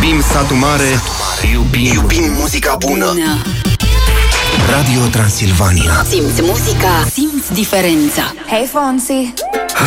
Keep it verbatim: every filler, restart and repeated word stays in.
Iubim satul mare, iubim, iubim muzica bună. bună. Radio Transilvania. Simți muzica, simți diferența. Hey, Fonsi!